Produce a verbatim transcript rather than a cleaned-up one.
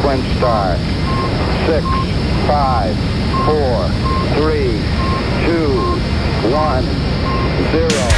sequence start. Six, five, four, three, two, one, zero.